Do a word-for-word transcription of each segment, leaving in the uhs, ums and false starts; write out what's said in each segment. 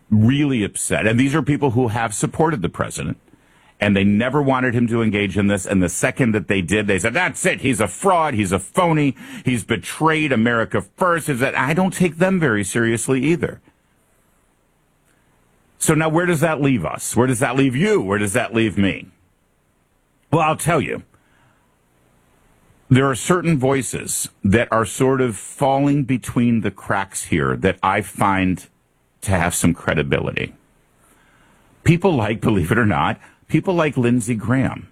really upset. And these are people who have supported the president, and they never wanted him to engage in this. And the second that they did, they said, that's it. He's a fraud. He's a phony. He's betrayed America first. Is that I don't take them very seriously either. So now where does that leave us? Where does that leave you? Where does that leave me? Well, I'll tell you. There are certain voices that are sort of falling between the cracks here that I find to have some credibility. People like, believe it or not, people like Lindsey Graham,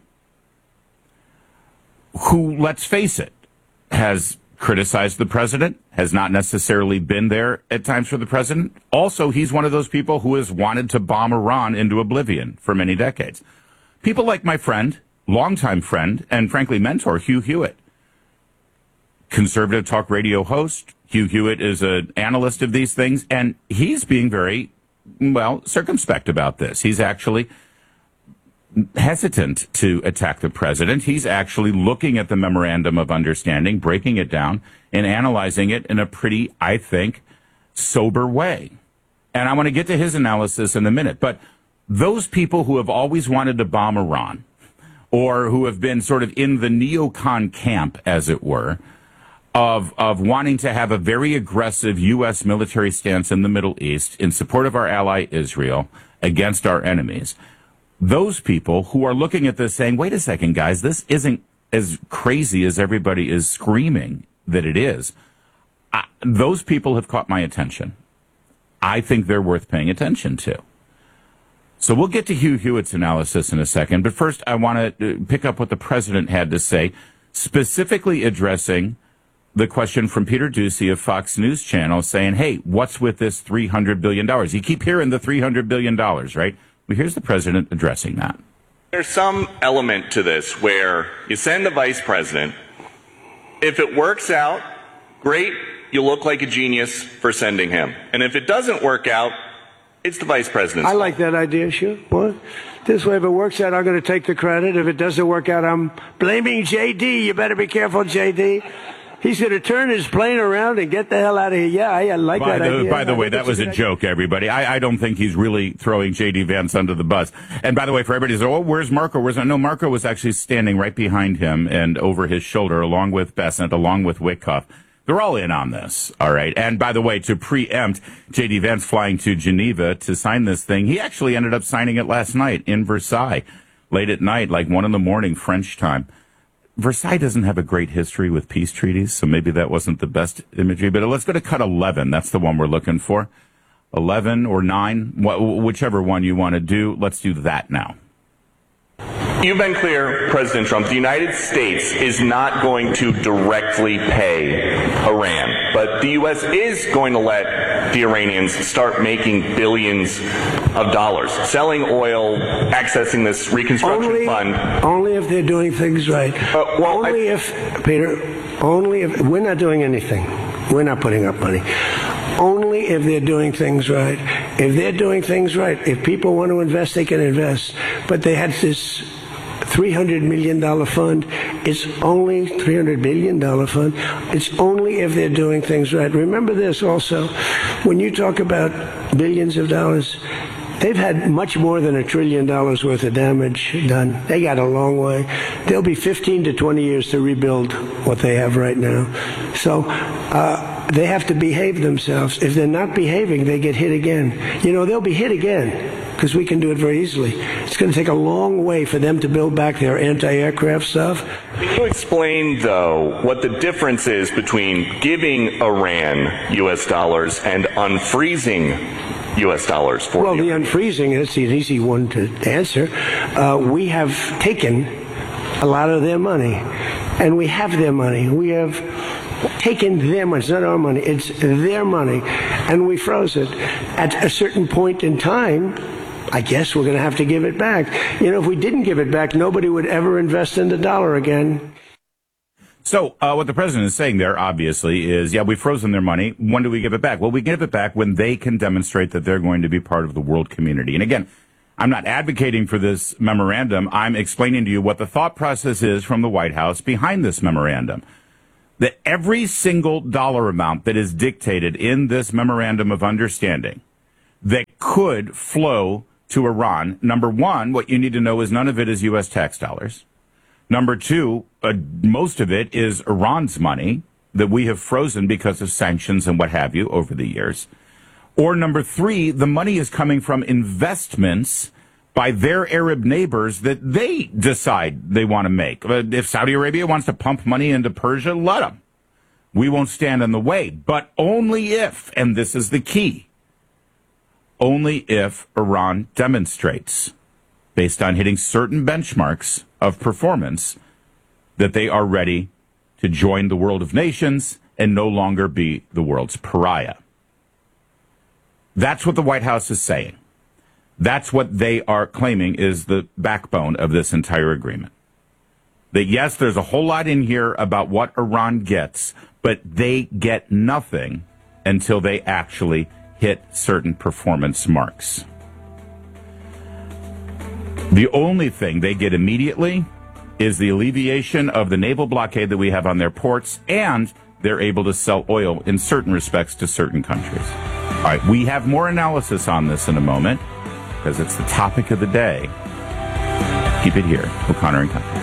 who, let's face it, has criticized the president, has not necessarily been there at times for the president. Also, he's one of those people who has wanted to bomb Iran into oblivion for many decades. People like my friend, longtime friend, and frankly mentor, Hugh Hewitt, conservative talk radio host. Hugh Hewitt is an analyst of these things, and he's being very, well, circumspect about this. He's actually hesitant to attack the president. He's actually looking at the memorandum of understanding, breaking it down, and analyzing it in a pretty, I think, sober way. And I want to get to his analysis in a minute. But those people who have always wanted to bomb Iran, or who have been sort of in the neocon camp, as it were, of of wanting to have a very aggressive U S military stance in the Middle East in support of our ally Israel against our enemies, those people who are looking at this saying, wait a second, guys, this isn't as crazy as everybody is screaming that it is, I, those people have caught my attention. I think they're worth paying attention to. So we'll get to Hugh Hewitt's analysis in a second, but first I want to pick up what the president had to say, specifically addressing the question from Peter Doocy of Fox News Channel saying, hey, what's with this three hundred billion dollars? You keep hearing the three hundred billion dollars, right? Well, here's the president addressing that. There's some element to this where you send the vice president. If it works out, great, you look like a genius for sending him. And if it doesn't work out, it's the vice president's I like that idea, sure. What? This way, if it works out, I'm going to take the credit. If it doesn't work out, I'm blaming J D. You better be careful, J D. He's going to turn his plane around and get the hell out of here. Yeah, I like by that the, idea. By the way, that was a joke, everybody. I, I don't think he's really throwing J D. Vance under the bus. And by the way, for everybody who's, oh, where's Marco? Where's No, Marco was actually standing right behind him and over his shoulder, along with Bessent, along with Witkoff. They're all in on this, all right? And by the way, to preempt J D. Vance flying to Geneva to sign this thing, he actually ended up signing it last night in Versailles, late at night, like one in the morning, French time. Versailles doesn't have a great history with peace treaties, so maybe that wasn't the best imagery. But let's go to cut eleven. That's the one we're looking for. eleven or nine, wh- whichever one you want to do. Let's do that now. You've been clear, President Trump, the United States is not going to directly pay Iran, but the U S is going to let the Iranians start making billions of dollars, selling oil, accessing this reconstruction only, fund. Only if they're doing things right. Uh, well, only I, if, Peter, only if, we're not doing anything. We're not putting up money. Only if they're doing things right. If they're doing things right, if people want to invest, they can invest. But they had this three hundred million dollars fund. It's only three hundred billion dollars fund. It's only if they're doing things right. Remember this also, when you talk about billions of dollars, they've had much more than a trillion dollars worth of damage done. They got a long way. There'll be fifteen to twenty years to rebuild what they have right now. So uh, they have to behave themselves. If they're not behaving, they get hit again. You know, they'll be hit again because we can do it very easily. It's going to take a long way for them to build back their anti-aircraft stuff. Can you explain, though, what the difference is between giving Iran U S dollars and unfreezing U S dollars for Well, you? the unfreezing is an easy one to answer. Uh, we have taken a lot of their money, and we have their money. We have taken their money. It's not our money. It's their money, and we froze it. At a certain point in time, I guess we're going to have to give it back. You know, if we didn't give it back, nobody would ever invest in the dollar again. So uh, what the president is saying there, obviously, is, yeah, we've frozen their money. When do we give it back? Well, we give it back when they can demonstrate that they're going to be part of the world community. And again, I'm not advocating for this memorandum. I'm explaining to you what the thought process is from the White House behind this memorandum. That every single dollar amount that is dictated in this memorandum of understanding that could flow to Iran. Number one, what you need to know is none of it is U S tax dollars. Number two, uh, most of it is Iran's money that we have frozen because of sanctions and what have you over the years. Or number three, the money is coming from investments by their Arab neighbors that they decide they want to make. Uh, if Saudi Arabia wants to pump money into Persia, let them. We won't stand in the way, but only if, and this is the key, only if Iran demonstrates, based on hitting certain benchmarks of performance, that they are ready to join the world of nations and no longer be the world's pariah. That's what the White House is saying. That's what they are claiming is the backbone of this entire agreement. That yes, there's a whole lot in here about what Iran gets, but they get nothing until they actually hit certain performance marks. The only thing they get immediately is the alleviation of the naval blockade that we have on their ports, and they're able to sell oil in certain respects to certain countries. All right, we have more analysis on this in a moment because it's the topic of the day. Keep it here, O'Connor and Company.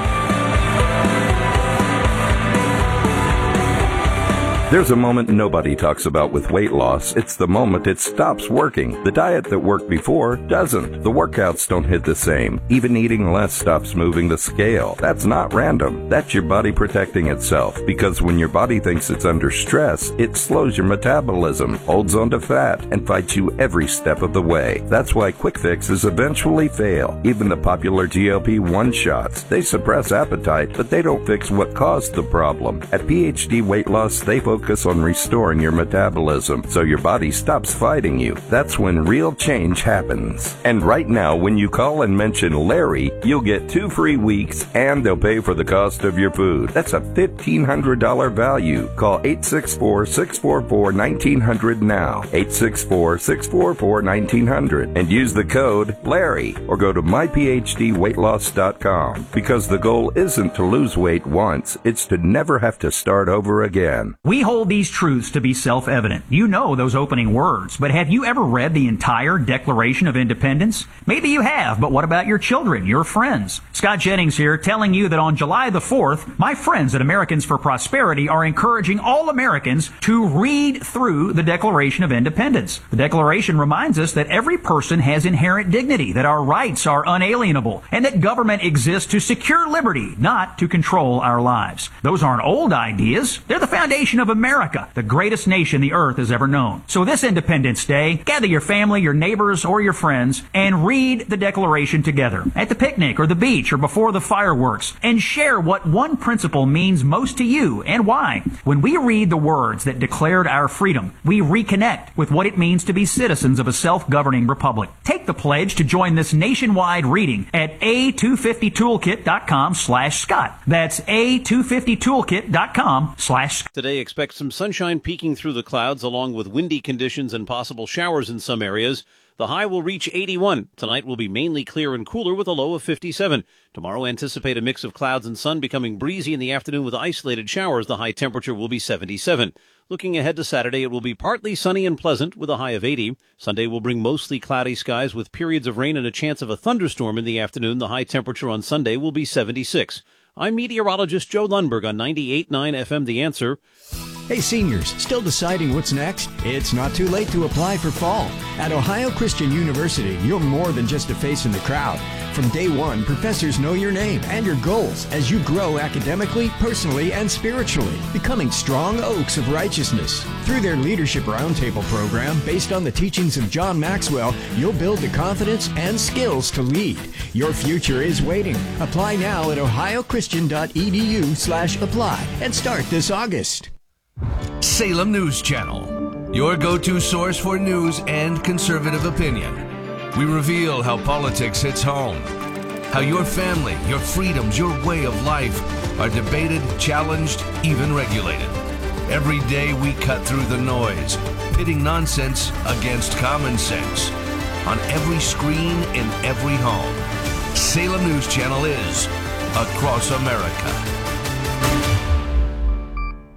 There's a moment nobody talks about with weight loss. It's the moment it stops working. The diet that worked before doesn't. The workouts don't hit the same. Even eating less stops moving the scale. That's not random. That's your body protecting itself. Because when your body thinks it's under stress, it slows your metabolism, holds onto fat, and fights you every step of the way. That's why quick fixes eventually fail. Even the popular G L P one shots. They suppress appetite, but they don't fix what caused the problem. At P H D Weight Loss, they focus on restoring your metabolism so your body stops fighting you. That's when real change happens. And right now, when you call and mention Larry, you'll get two free weeks and they'll pay for the cost of your food. That's a fifteen hundred dollars value. Call eight six four, six four four, one nine zero zero now. eight six four, six four four, one nine zero zero and use the code Larry or go to my p h d weight loss dot com because the goal isn't to lose weight once, it's to never have to start over again. We hold these truths to be self-evident. You know those opening words, but have you ever read the entire Declaration of Independence? Maybe you have, but what about your children, your friends? Scott Jennings here telling you that on July the fourth, my friends at Americans for Prosperity are encouraging all Americans to read through the Declaration of Independence. The Declaration reminds us that every person has inherent dignity, that our rights are unalienable, and that government exists to secure liberty, not to control our lives. Those aren't old ideas. They're the foundation of America, the greatest nation the earth has ever known. So this Independence Day, gather your family, your neighbors, or your friends and read the Declaration together at the picnic or the beach or before the fireworks and share what one principle means most to you and why. When we read the words that declared our freedom, we reconnect with what it means to be citizens of a self-governing republic. Take the pledge to join this nationwide reading at a two fifty toolkit dot com slash Scott. That's a two fifty toolkit dot com slash Scott. Today, expect some sunshine peeking through the clouds along with windy conditions and possible showers in some areas. The high will reach eighty-one. Tonight will be mainly clear and cooler with a low of fifty-seven. Tomorrow, anticipate a mix of clouds and sun becoming breezy in the afternoon with isolated showers. The high temperature will be seventy-seven. Looking ahead to Saturday, it will be partly sunny and pleasant with a high of eighty. Sunday will bring mostly cloudy skies with periods of rain and a chance of a thunderstorm in the afternoon. The high temperature on Sunday will be seventy-six. I'm meteorologist Joe Lundberg on ninety-eight point nine F M The Answer. Hey seniors, still deciding what's next? It's not too late to apply for fall. At Ohio Christian University, you're more than just a face in the crowd. From day one, professors know your name and your goals as you grow academically, personally, and spiritually, becoming strong oaks of righteousness. Through their Leadership Roundtable program, based on the teachings of John Maxwell, you'll build the confidence and skills to lead. Your future is waiting. Apply now at ohio christian dot e d u slash apply and start this August. Salem News Channel, your go-to source for news and conservative opinion. We reveal how politics hits home, how your family, your freedoms, your way of life are debated, challenged, even regulated. Every day we cut through the noise, pitting nonsense against common sense. On every screen, in every home, Salem News Channel is across America.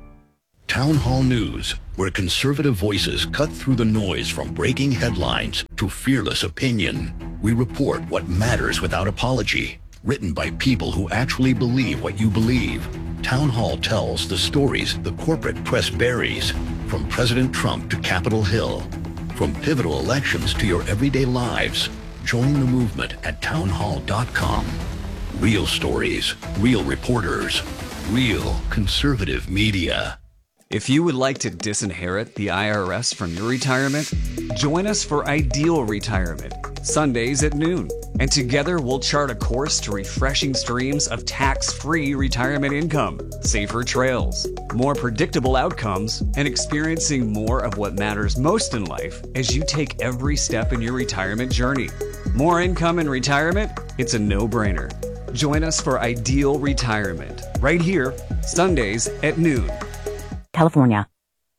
Town Hall News, where conservative voices cut through the noise from breaking headlines to fearless opinion. We report what matters without apology. Written by people who actually believe what you believe. Town Hall tells the stories the corporate press buries. From President Trump to Capitol Hill. From pivotal elections to your everyday lives. Join the movement at town hall dot com. Real stories, real reporters, real conservative media. If you would like to disinherit the I R S from your retirement, join us for Ideal Retirement, Sundays at noon. And together we'll chart a course to refreshing streams of tax-free retirement income, safer trails, more predictable outcomes, and experiencing more of what matters most in life as you take every step in your retirement journey. More income in retirement? It's a no-brainer. Join us for Ideal Retirement, right here, Sundays at noon. California.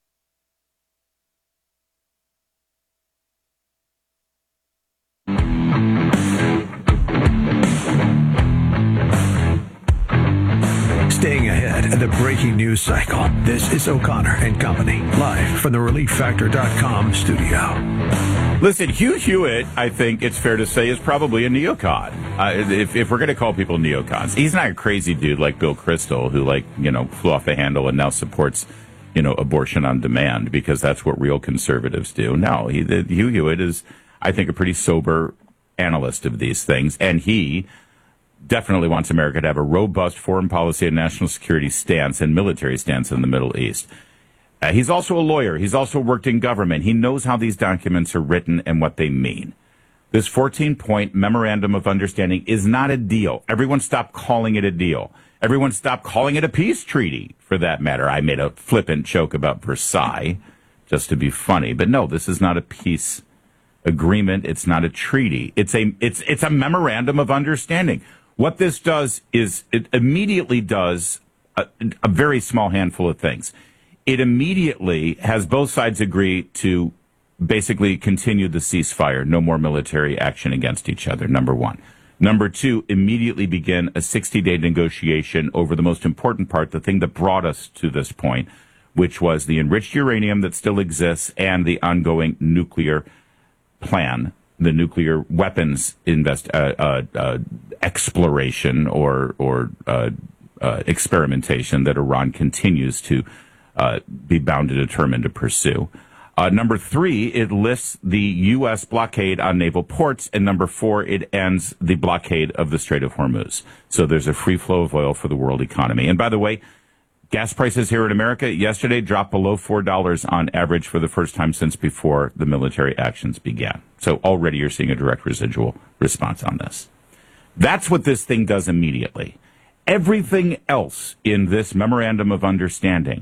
Staying ahead of the breaking news cycle. This is O'Connor and Company, live from the relief factor dot com studio. Listen, Hugh Hewitt, I think it's fair to say, is probably a neocon. Uh, if, if we're going to call people neocons. He's not a crazy dude like Bill Kristol, who, like, you know, flew off the handle and now supports, you know, abortion on demand because that's what real conservatives do. No, he, the, Hugh Hewitt is, I think, a pretty sober analyst of these things, and he definitely wants America to have a robust foreign policy and national security stance and military stance in the Middle East. Uh, he's also a lawyer. He's also worked in government. He knows how these documents are written and what they mean. This fourteen-point memorandum of understanding is not a deal. Everyone stop calling it a deal. Everyone stop calling it a peace treaty, for that matter. I made a flippant joke about Versailles just to be funny. But no, this is not a peace agreement. It's not a treaty. It's a, it's, it's a memorandum of understanding. What this does is it immediately does a, a very small handful of things. It immediately has both sides agree to basically continue the ceasefire, no more military action against each other, number one. Number two, immediately begin a sixty-day negotiation over the most important part, the thing that brought us to this point, which was the enriched uranium that still exists and the ongoing nuclear plan, the nuclear weapons invest uh, uh, uh, exploration or or uh, uh, experimentation that Iran continues to uh, be bound and determined to pursue. Uh, number three, it lists the U S blockade on naval ports, and number four, it ends the blockade of the Strait of Hormuz. So there's a free flow of oil for the world economy. And by the way, gas prices here in America yesterday dropped below four dollars on average for the first time since before the military actions began. So already you're seeing a direct residual response on this. That's what this thing does immediately. Everything else in this memorandum of understanding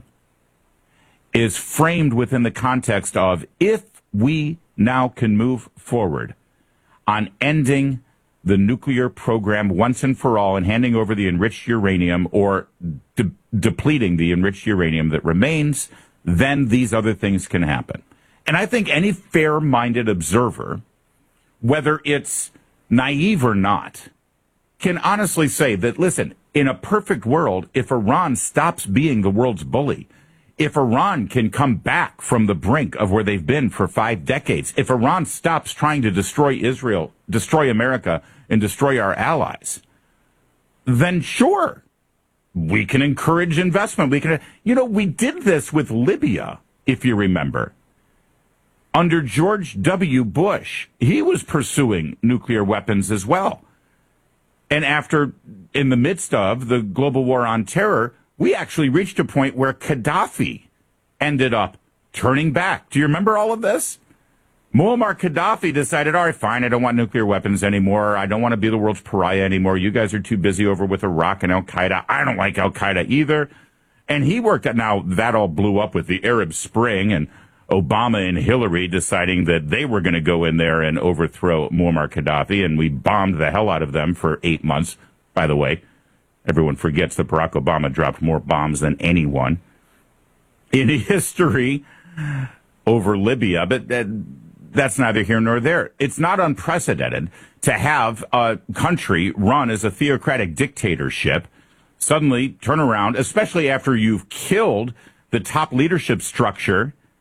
is framed within the context of if we now can move forward on ending the nuclear program once and for all and handing over the enriched uranium or de- depleting the enriched uranium that remains, then these other things can happen. And I think any fair-minded observer, whether it's naive or not, can honestly say that, listen, in a perfect world, if Iran stops being the world's bully, if Iran can come back from the brink of where they've been for five decades, if Iran stops trying to destroy Israel, destroy America, and destroy our allies, then sure, we can encourage investment. We can, you know, we did this with Libya, if you remember. Under George W. Bush, he was pursuing nuclear weapons as well. And after, in the midst of the global war on terror, we actually reached a point where Gaddafi ended up turning back. Do you remember all of this? Muammar Gaddafi decided, all right, fine, I don't want nuclear weapons anymore. I don't want to be the world's pariah anymore. You guys are too busy over with Iraq and Al-Qaeda. I don't like Al-Qaeda either. And he worked at, now that all blew up with the Arab Spring and Obama and Hillary deciding that they were going to go in there and overthrow Muammar Gaddafi, and we bombed the hell out of them for eight months, by the way. Everyone forgets that Barack Obama dropped more bombs than anyone in history over Libya, but that, that's neither here nor there. It's not unprecedented to have a country run as a theocratic dictatorship suddenly turn around, especially after you've killed the top leadership structure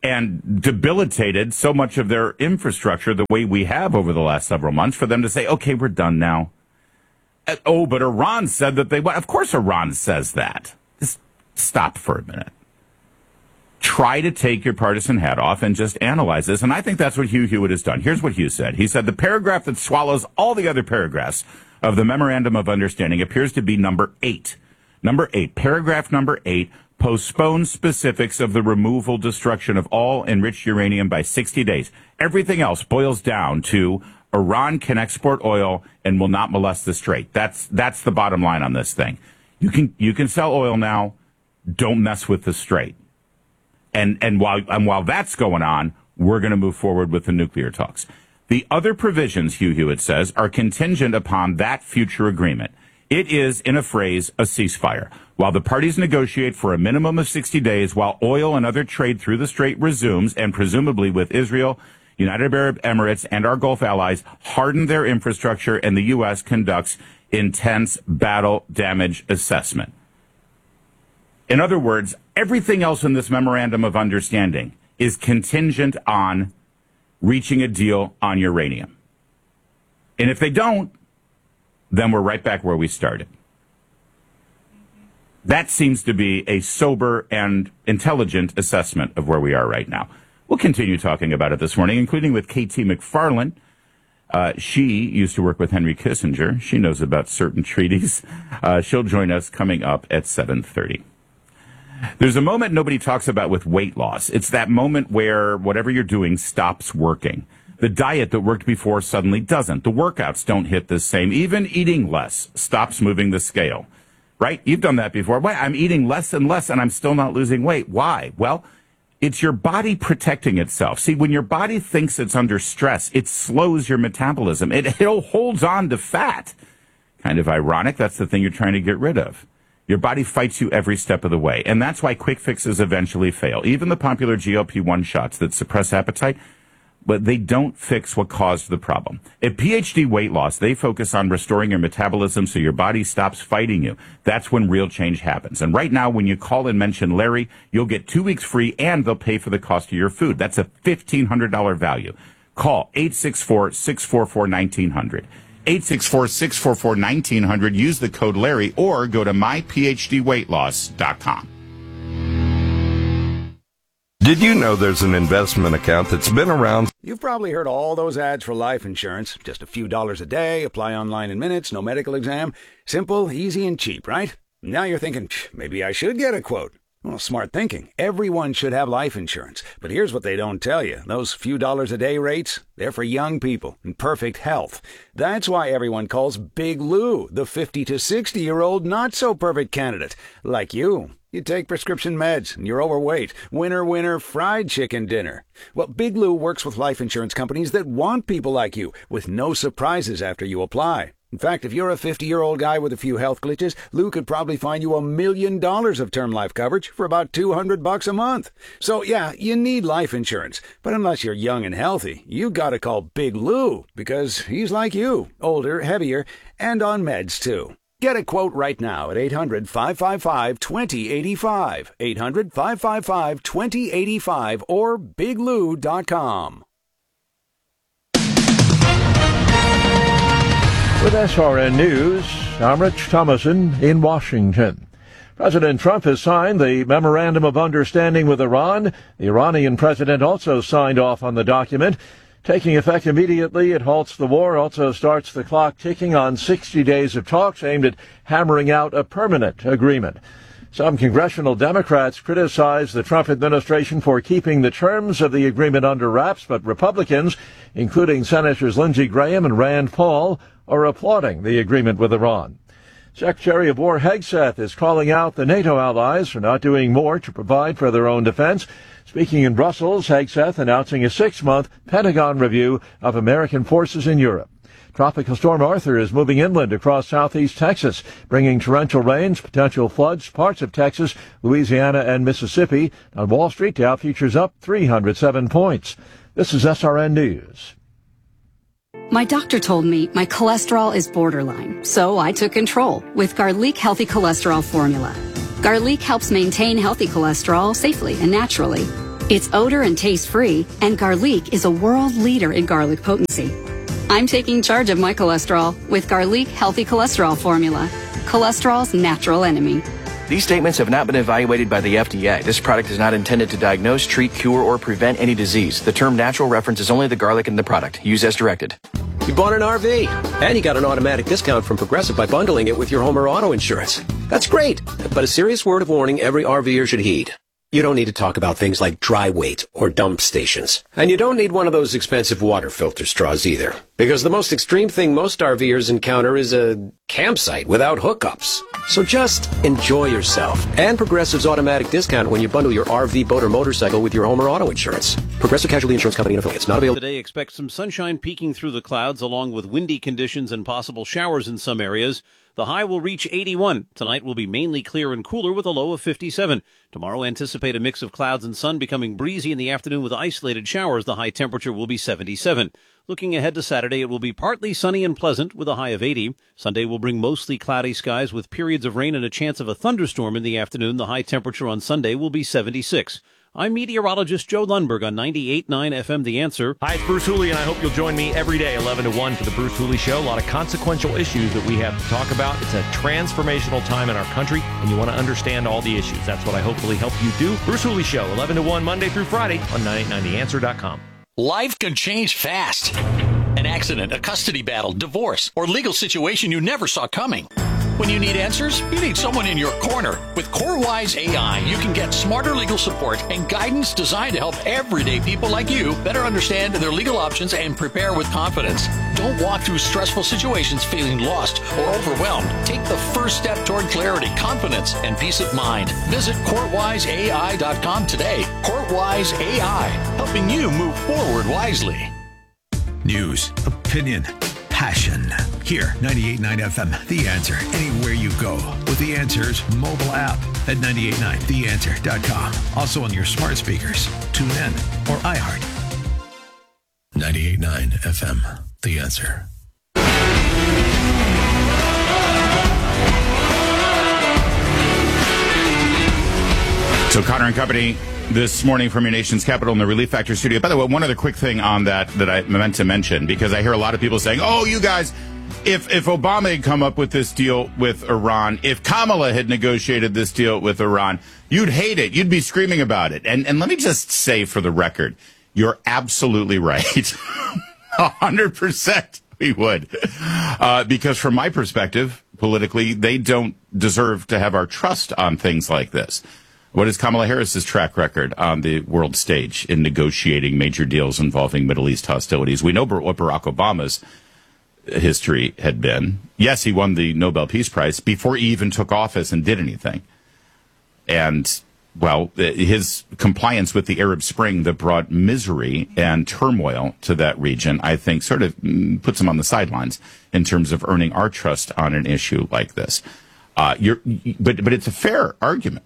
and debilitated so much of their infrastructure the way we have over the last several months for them to say, okay, we're done now. Uh, oh, but Iran said that they want. Of course Iran says that. Just stop for a minute. Try to take your partisan hat off and just analyze this. And I think that's what Hugh Hewitt has done. Here's what Hugh said. He said the paragraph that swallows all the other paragraphs of the Memorandum of Understanding appears to be number eight. Number eight, paragraph number eight, postpone specifics of the removal, destruction of all enriched uranium by sixty days. Everything else boils down to Iran can export oil and will not molest the Strait. That's that's the bottom line on this thing. You can you can sell oil now. Don't mess with the Strait. And and while and while that's going on, we're going to move forward with the nuclear talks. The other provisions, Hugh Hewitt says, are contingent upon that future agreement. It is, in a phrase, a ceasefire. While the parties negotiate for a minimum of sixty days, while oil and other trade through the Strait resumes, and presumably with Israel, United Arab Emirates, and our Gulf allies harden their infrastructure, and the U S conducts intense battle damage assessment. In other words, everything else in this Memorandum of Understanding is contingent on reaching a deal on uranium. And if they don't, then we're right back where we started. That seems to be a sober and intelligent assessment of where we are right now. We'll continue talking about it this morning, including with K T McFarland. Uh, she used to work with Henry Kissinger. She knows about certain treaties. Uh, she'll join us coming up at seven thirty. There's a moment nobody talks about with weight loss. It's that moment where whatever you're doing stops working. The diet that worked before suddenly doesn't. The workouts don't hit the same. Even eating less stops moving the scale. Right? You've done that before. Wait, I'm eating less and less and I'm still not losing weight. Why? Well, it's your body protecting itself. See, when your body thinks it's under stress, it slows your metabolism. It, it holds on to fat. Kind of ironic. That's the thing you're trying to get rid of. Your body fights you every step of the way. And that's why quick fixes eventually fail. Even the popular G L P one shots that suppress appetite, but they don't fix what caused the problem. At P H D Weight Loss, they focus on restoring your metabolism so your body stops fighting you. That's when real change happens. And right now, when you call and mention Larry, you'll get two weeks free and they'll pay for the cost of your food. That's a fifteen hundred dollars value. Call eight six four, six four four, one nine zero zero. eight six four, six four four, one nine zero zero. Use the code Larry or go to my p h d weight loss dot com. Did you know there's an investment account that's been around? You've probably heard all those ads for life insurance. Just a few dollars a day, apply online in minutes, no medical exam. Simple, easy, and cheap, right? Now you're thinking, maybe I should get a quote. Well, smart thinking. Everyone should have life insurance. But here's what they don't tell you. Those few dollars a day rates, they're for young people in perfect health. That's why everyone calls Big Lou the fifty to sixty-year-old not-so-perfect candidate. Like you. You take prescription meds, and you're overweight. Winner, winner, fried chicken dinner. Well, Big Lou works with life insurance companies that want people like you, with no surprises after you apply. In fact, if you're a fifty-year-old guy with a few health glitches, Lou could probably find you a million dollars of term life coverage for about two hundred bucks a month. So, yeah, you need life insurance. But unless you're young and healthy, you gotta call Big Lou, because he's like you, older, heavier, and on meds, too. Get a quote right now at eight hundred, five five five, two zero eight five, eight hundred, five five five, two zero eight five, or big lou dot com. With S R N News, I'm Rich Thomason in Washington. President Trump has signed the Memorandum of Understanding with Iran. The Iranian president also signed off on the document. Taking effect immediately, it halts the war, also starts the clock ticking on sixty days of talks aimed at hammering out a permanent agreement. Some congressional Democrats criticize the Trump administration for keeping the terms of the agreement under wraps, but Republicans, including Senators Lindsey Graham and Rand Paul, are applauding the agreement with Iran. Secretary of War Hegseth is calling out the NATO allies for not doing more to provide for their own defense. Speaking in Brussels, Hegseth announcing a six-month Pentagon review of American forces in Europe. Tropical Storm Arthur is moving inland across southeast Texas, bringing torrential rains, potential floods, parts of Texas, Louisiana, and Mississippi. On Wall Street, Dow futures up three hundred seven points. This is S R N News. My doctor told me my cholesterol is borderline, so I took control with Garlic Healthy Cholesterol Formula. Garlic helps maintain healthy cholesterol safely and naturally. It's odor and taste free, and Garlic is a world leader in garlic potency. I'm taking charge of my cholesterol with Garlic Healthy Cholesterol Formula, cholesterol's natural enemy. These statements have not been evaluated by the F D A. This product is not intended to diagnose, treat, cure, or prevent any disease. The term natural references only the garlic in the product. Use as directed. You bought an R V, and you got an automatic discount from Progressive by bundling it with your home or auto insurance. That's great, but a serious word of warning every RVer should heed. You don't need to talk about things like dry weight or dump stations. And you don't need one of those expensive water filter straws either. Because the most extreme thing most RVers encounter is a campsite without hookups. So just enjoy yourself. And Progressive's automatic discount when you bundle your R V, boat, or motorcycle with your home or auto insurance. Progressive Casualty Insurance Company and affiliates. Not available. Today, expect some sunshine peeking through the clouds along with windy conditions and possible showers in some areas. The high will reach eighty-one. Tonight will be mainly clear and cooler with a low of fifty-seven. Tomorrow, anticipate a mix of clouds and sun becoming breezy in the afternoon with isolated showers. The high temperature will be seventy-seven. Looking ahead to Saturday, it will be partly sunny and pleasant with a high of eighty. Sunday will bring mostly cloudy skies with periods of rain and a chance of a thunderstorm in the afternoon. The high temperature on Sunday will be seventy-six. I'm meteorologist Joe Lundberg on ninety-eight point nine F M The Answer. Hi, it's Bruce Hooley, and I hope you'll join me every day, eleven to one, for the Bruce Hooley Show. A lot of consequential issues that we have to talk about. It's a transformational time in our country, and you want to understand all the issues. That's what I hopefully help you do. Bruce Hooley Show, eleven to one, Monday through Friday on ninety-eight point nine the answer dot com. Life can change fast. An accident, a custody battle, divorce, or legal situation you never saw coming. When you need answers, you need someone in your corner. With CoreWise A I, you can get smarter legal support and guidance designed to help everyday people like you better understand their legal options and prepare with confidence. Don't walk through stressful situations feeling lost or overwhelmed. Take the first step toward clarity, confidence, and peace of mind. Visit court wise A I dot com today. CourtWise A I, helping you move forward wisely. News, opinion, passion. Here, ninety-eight point nine F M, The Answer. Anywhere you go with The Answer's mobile app at ninety-eight point nine the answer dot com. Also on your smart speakers. Tune in or iHeart. ninety-eight point nine F M, The Answer. So Connor and Company this morning from your nation's capital in the Relief Factor studio. By the way, one other quick thing on that that I meant to mention, because I hear a lot of people saying, oh, you guys, if if Obama had come up with this deal with Iran, if Kamala had negotiated this deal with Iran, you'd hate it. You'd be screaming about it. And and let me just say for the record, you're absolutely right. A hundred percent we would. Uh, because from my perspective, politically, they don't deserve to have our trust on things like this. What is Kamala Harris's track record on the world stage in negotiating major deals involving Middle East hostilities? We know what Barack Obama's history had been. Yes, he won the Nobel Peace Prize before he even took office and did anything. And, well, his compliance with the Arab Spring that brought misery and turmoil to that region, I think, sort of puts him on the sidelines in terms of earning our trust on an issue like this. Uh, you're, but, but it's a fair argument.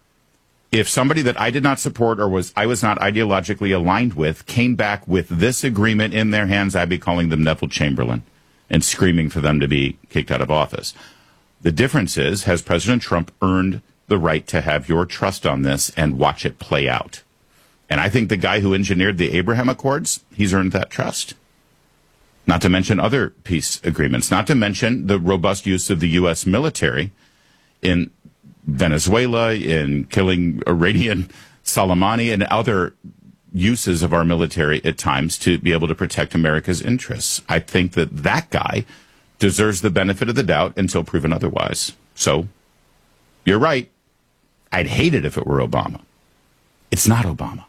If somebody that I did not support or was I was not ideologically aligned with came back with this agreement in their hands, I'd be calling them Neville Chamberlain and screaming for them to be kicked out of office. The difference is, has President Trump earned the right to have your trust on this and watch it play out? And I think the guy who engineered the Abraham Accords, he's earned that trust. Not to mention other peace agreements, not to mention the robust use of the U S military in Venezuela, in killing Iranian Soleimani, and other uses of our military at times to be able to protect America's interests. I think that that guy deserves the benefit of the doubt until proven otherwise. So, you're right. I'd hate it if it were Obama. It's not Obama.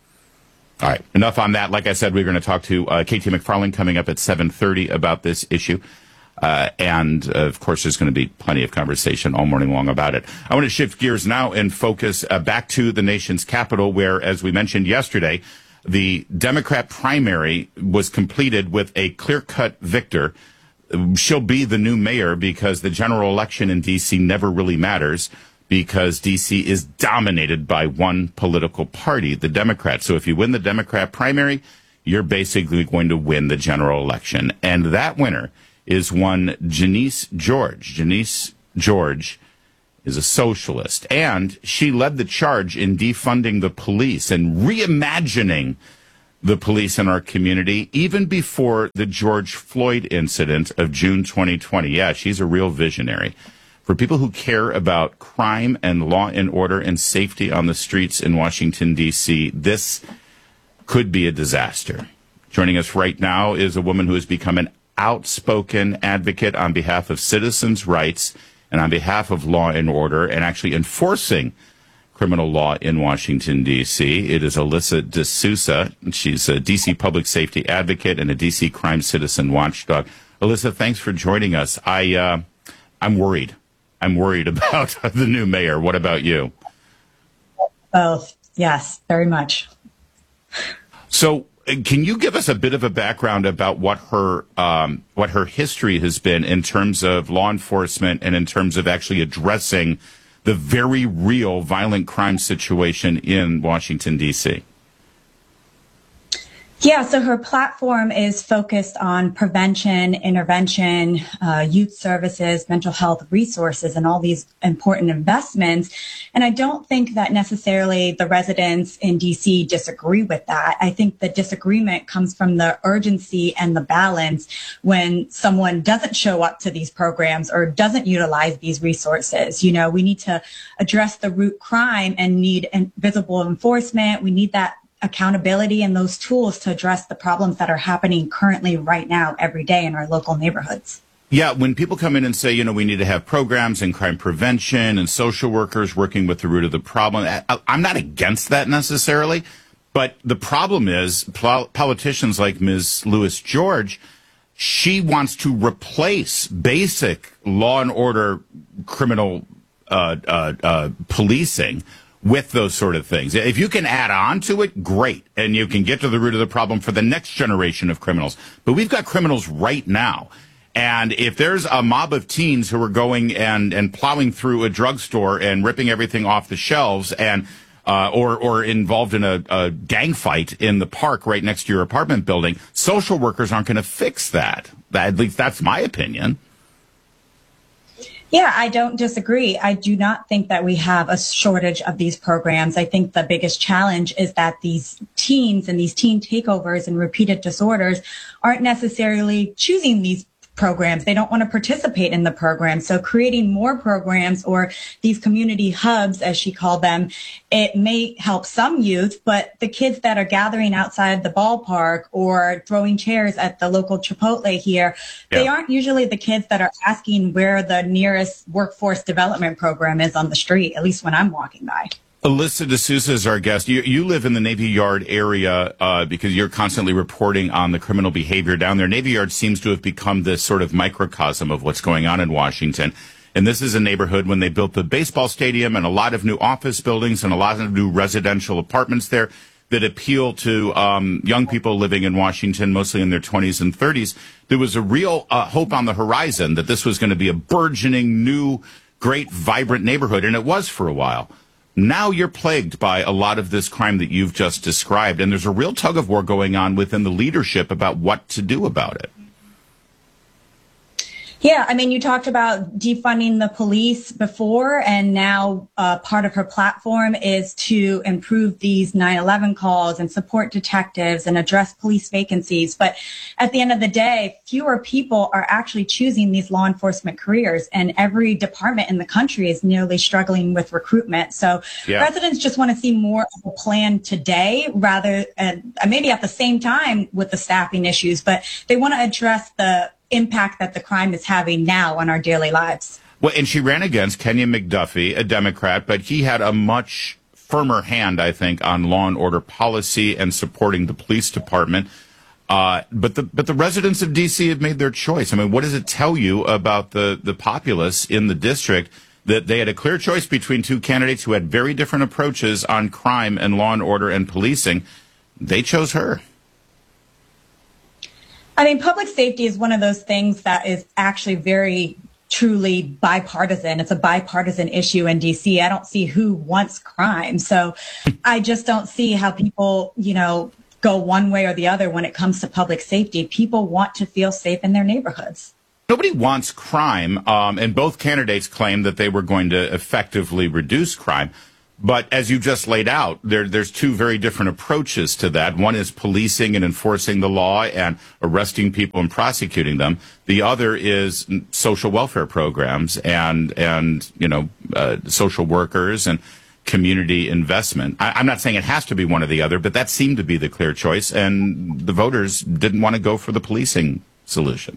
All right, enough on that. Like I said, we're going to talk to uh, K T McFarland coming up at seven thirty about this issue. Uh, and, uh, of course, there's going to be plenty of conversation all morning long about it. I want to shift gears now and focus uh, back to the nation's capital, where, as we mentioned yesterday, the Democrat primary was completed with a clear-cut victor. She'll be the new mayor because the general election in D C never really matters, because D C is dominated by one political party, the Democrats. So if you win the Democrat primary, you're basically going to win the general election. And that winner is one Janice George. Janice George is a socialist, and she led the charge in defunding the police and reimagining the police in our community, even before the George Floyd incident of June twenty twenty. Yeah, she's a real visionary. For people who care about crime and law and order and safety on the streets in Washington, D C, this could be a disaster. Joining us right now is a woman who has become an outspoken advocate on behalf of citizens' rights and on behalf of law and order, and actually enforcing criminal law in Washington, D C. It is Alyssa D'Souza. She's a D C public safety advocate and a D C crime citizen watchdog. Alyssa, thanks for joining us. I, uh, I'm worried. I'm worried about the new mayor. What about you? Both. Yes, very much. So, can you give us a bit of a background about what her um, what her history has been in terms of law enforcement and in terms of actually addressing the very real violent crime situation in Washington, D C? Yeah, so her platform is focused on prevention, intervention, uh, youth services, mental health resources, and all these important investments. And I don't think that necessarily the residents in D C disagree with that. I think the disagreement comes from the urgency and the balance when someone doesn't show up to these programs or doesn't utilize these resources. You know, we need to address the root crime and need visible enforcement. We need that accountability and those tools to address the problems that are happening currently right now every day in our local neighborhoods. Yeah, when people come in and say, you know, we need to have programs and crime prevention and social workers working with the root of the problem, I'm not against that necessarily, but the problem is politicians like Miz Louis George, she wants to replace basic law and order criminal uh, uh, uh, policing with those sort of things. If you can add on to it, great, and you can get to the root of the problem for the next generation of criminals. But we've got criminals right now. And if there's a mob of teens who are going and, and plowing through a drugstore and ripping everything off the shelves and uh, or, or involved in a, a gang fight in the park right next to your apartment building, social workers aren't going to fix that. that. At least that's my opinion. Yeah, I don't disagree. I do not think that we have a shortage of these programs. I think the biggest challenge is that these teens and these teen takeovers and repeated disorders aren't necessarily choosing these programs. They don't want to participate in the program. So creating more programs or these community hubs, as she called them, it may help some youth, but the kids that are gathering outside the ballpark or throwing chairs at the local Chipotle here, yeah. they aren't usually the kids that are asking where the nearest workforce development program is on the street, at least when I'm walking by. Alyssa D'Souza is our guest. You, you live in the Navy Yard area uh, because you're constantly reporting on the criminal behavior down there. Navy Yard seems to have become this sort of microcosm of what's going on in Washington. And this is a neighborhood when they built the baseball stadium and a lot of new office buildings and a lot of new residential apartments there that appeal to um, young people living in Washington, mostly in their twenties and thirties. There was a real uh, hope on the horizon that this was going to be a burgeoning, new, great, vibrant neighborhood, and it was for a while. Now you're plagued by a lot of this crime that you've just described, and there's a real tug of war going on within the leadership about what to do about it. Yeah, I mean, you talked about defunding the police before, and now uh, part of her platform is to improve these nine eleven calls and support detectives and address police vacancies. But at the end of the day, fewer people are actually choosing these law enforcement careers, and every department in the country is nearly struggling with recruitment. So yeah. residents just want to see more of a plan today rather, uh, maybe at the same time with the staffing issues, but they want to address the impact that the crime is having now on our daily lives. Well, and she ran against Kenyon McDuffie, a Democrat, but he had a much firmer hand, I think, on law and order policy and supporting the police department. Uh, but the but the residents of D C have made their choice. I mean, what does it tell you about the, the populace in the district that they had a clear choice between two candidates who had very different approaches on crime and law and order and policing? They chose her. I mean, public safety is one of those things that is actually very truly bipartisan. It's a bipartisan issue in D C. I don't see who wants crime. So I just don't see how people, you know, go one way or the other when it comes to public safety. People want to feel safe in their neighborhoods. Nobody wants crime, um, and both candidates claim that they were going to effectively reduce crime. But as you just laid out, there, there's two very different approaches to that. One is policing and enforcing the law and arresting people and prosecuting them. The other is social welfare programs and, and you know, uh, social workers and community investment. I, I'm not saying it has to be one or the other, but that seemed to be the clear choice, and the voters didn't want to go for the policing solution.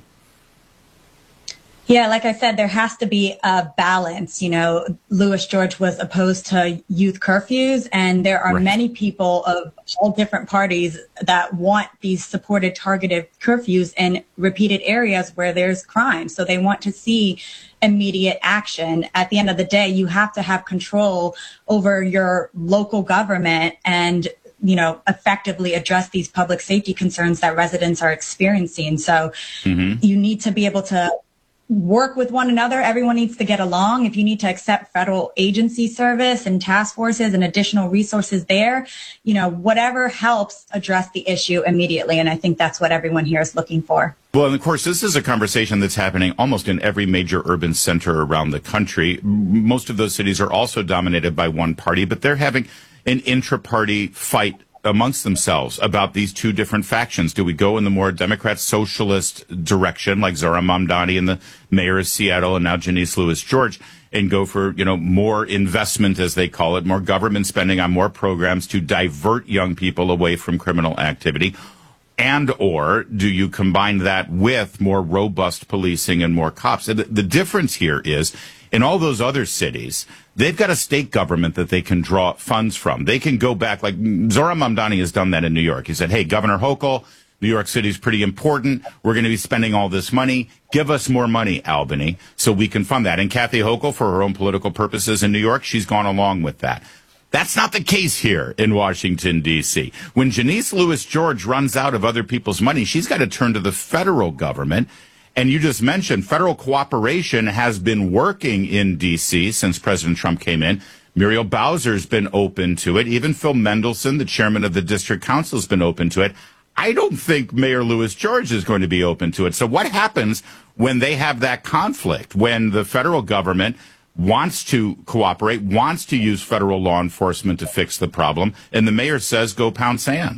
Yeah, like I said, there has to be a balance. You know, Louis George was opposed to youth curfews, and there are right. many people of all different parties that want these supported targeted curfews in repeated areas where there's crime. So they want to see immediate action. At the end of the day, you have to have control over your local government and, you know, effectively address these public safety concerns that residents are experiencing. So mm-hmm. you need to be able to work with one another. Everyone needs to get along. If you need to accept federal agency service and task forces and additional resources there, you know, whatever helps address the issue immediately. And I think that's what everyone here is looking for. Well, and of course, this is a conversation that's happening almost in every major urban center around the country. Most of those cities are also dominated by one party, but they're having an intra-party fight amongst themselves about these two different factions. Do we go in the more Democrat socialist direction, like Zohran Mamdani and the mayor of Seattle and now Janice Louis George, and go for, you know, more investment, as they call it, more government spending on more programs to divert young people away from criminal activity? And or do you combine that with more robust policing and more cops? The, the difference here is, in all those other cities, they've got a state government that they can draw funds from. They can go back, like Zohran Mamdani has done that in New York. He said, hey, Governor Hochul, New York City is pretty important. We're going to be spending all this money. Give us more money, Albany, so we can fund that. And Kathy Hochul, for her own political purposes in New York, she's gone along with that. That's not the case here in Washington, D C. When Janice Louis George runs out of other people's money, she's got to turn to the federal government. And you just mentioned federal cooperation has been working in D C since President Trump came in. Muriel Bowser's been open to it. Even Phil Mendelson, the chairman of the district council, has been open to it. I don't think Mayor Louis George is going to be open to it. So what happens when they have that conflict, when the federal government wants to cooperate, wants to use federal law enforcement to fix the problem, and the mayor says, go pound sand?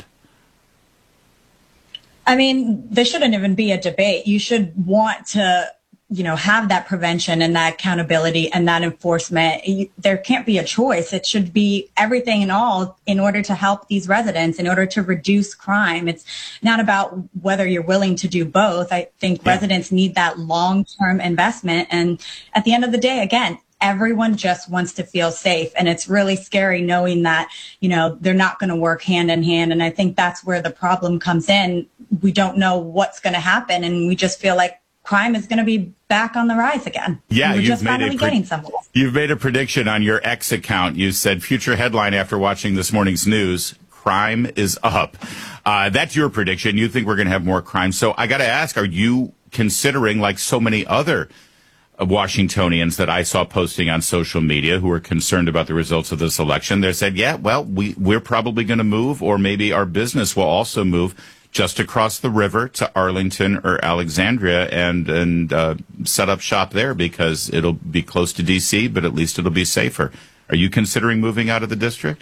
I mean, there shouldn't even be a debate. You should want to, you know, have that prevention and that accountability and that enforcement. You, there can't be a choice. It should be everything and all in order to help these residents, in order to reduce crime. It's not about whether you're willing to do both. I think yeah. residents need that long-term investment. And at the end of the day, again, everyone just wants to feel safe. And it's really scary knowing that, you know, they're not going to work hand in hand. And I think that's where the problem comes in. We don't know what's going to happen. And we just feel like crime is going to be back on the rise again. Yeah, we're you've just made finally a pre- getting somewhere. You've made a prediction on your X account. You said, future headline after watching this morning's news, crime is up. Uh, that's your prediction. You think we're going to have more crime. So I got to ask, are you considering, like so many other Washingtonians that I saw posting on social media who are concerned about the results of this election, they said, yeah, well, we, we're probably going to move, or maybe our business will also move just across the river to Arlington or Alexandria and, and uh, set up shop there because it'll be close to D C, but at least it'll be safer. Are you considering moving out of the district?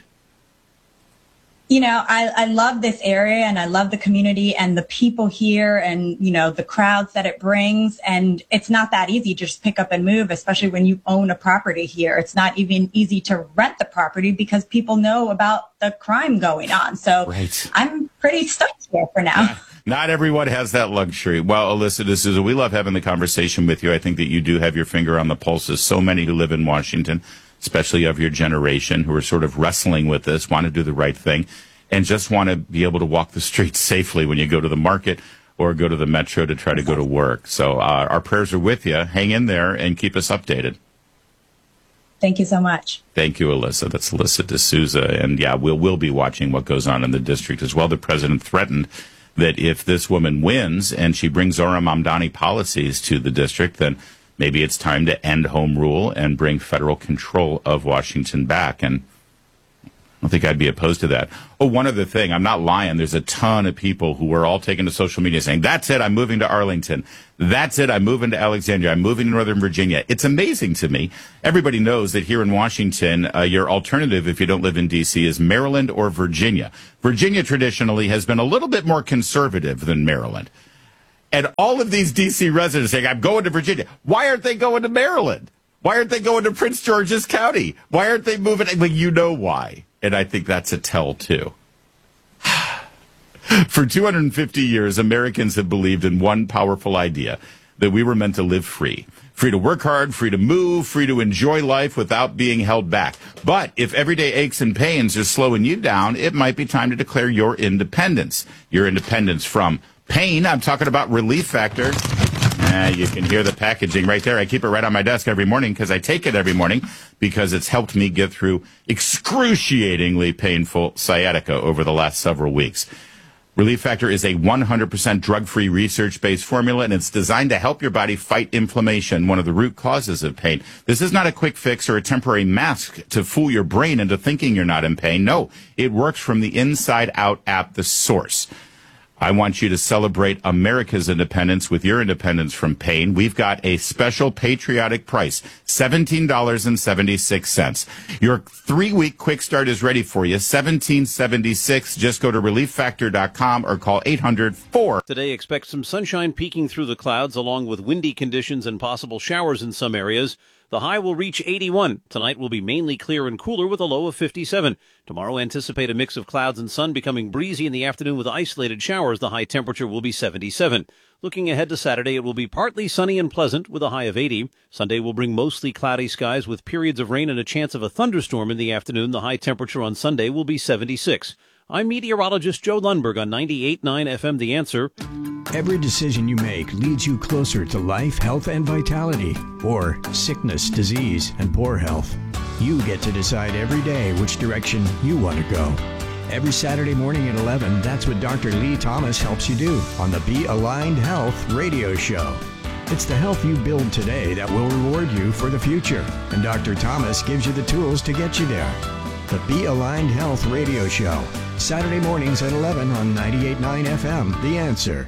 You know, I, I love this area and I love the community and the people here and, you know, the crowds that it brings. And it's not that easy to just pick up and move, especially when you own a property here. It's not even easy to rent the property because people know about the crime going on. So right. I'm pretty stuck here for now. Yeah. Not everyone has that luxury. Well, Alyssa D'Souza, we love having the conversation with you. I think that you do have your finger on the pulse of so many who live in Washington, especially of your generation, who are sort of wrestling with this, want to do the right thing, and just want to be able to walk the streets safely when you go to the market or go to the metro to try to go to work. So uh, our prayers are with you. Hang in there and keep us updated. Thank you so much. Thank you, Alyssa. That's Alyssa D'Souza. And, yeah, we'll, we'll be watching what goes on in the district as well. The president threatened that if this woman wins and she brings Zohran Mamdani policies to the district, then maybe it's time to end home rule and bring federal control of Washington back. And don't think I'd be opposed to that. Oh, one other thing. I'm not lying. There's a ton of people who are all taking to social media saying, that's it, I'm moving to Arlington. That's it, I'm moving to Alexandria. I'm moving to Northern Virginia. It's amazing to me. Everybody knows that here in Washington, uh, your alternative, if you don't live in D C, is Maryland or Virginia. Virginia traditionally has been a little bit more conservative than Maryland. And all of these D C residents saying, I'm going to Virginia. Why aren't they going to Maryland? Why aren't they going to Prince George's County? Why aren't they moving? Well, you know why. And I think that's a tell, too. For two hundred fifty years, Americans have believed in one powerful idea, that we were meant to live free. Free to work hard, free to move, free to enjoy life without being held back. But if everyday aches and pains are slowing you down, it might be time to declare your independence. Your independence from pain. I'm talking about Relief Factor. Uh, you can hear the packaging right there. I keep it right on my desk every morning because I take it every morning because it's helped me get through excruciatingly painful sciatica over the last several weeks. Relief Factor is a one hundred percent drug-free, research-based formula, and it's designed to help your body fight inflammation, one of the root causes of pain. This is not a quick fix or a temporary mask to fool your brain into thinking you're not in pain. No, it works from the inside out at the source. I want you to celebrate America's independence with your independence from pain. We've got a special patriotic price, seventeen dollars and seventy-six cents. Your three-week quick start is ready for you, seventeen seventy-six. Just go to relief factor dot com or call eight hundred four. Today, expect some sunshine peeking through the clouds along with windy conditions and possible showers in some areas. The high will reach eighty-one. Tonight will be mainly clear and cooler with a low of fifty-seven. Tomorrow, anticipate a mix of clouds and sun becoming breezy in the afternoon with isolated showers. The high temperature will be seventy-seven. Looking ahead to Saturday, it will be partly sunny and pleasant with a high of eighty. Sunday will bring mostly cloudy skies with periods of rain and a chance of a thunderstorm in the afternoon. The high temperature on Sunday will be seventy-six. I'm meteorologist Joe Lundberg on ninety-eight point nine F M The Answer. Every decision you make leads you closer to life, health, and vitality, or sickness, disease, and poor health. You get to decide every day which direction you want to go. Every Saturday morning at eleven, that's what Doctor Lee Thomas helps you do on the Be Aligned Health radio show. It's the health you build today that will reward you for the future, and Doctor Thomas gives you the tools to get you there. The Be Aligned Health radio show, Saturday mornings at eleven on ninety-eight point nine F M, The Answer.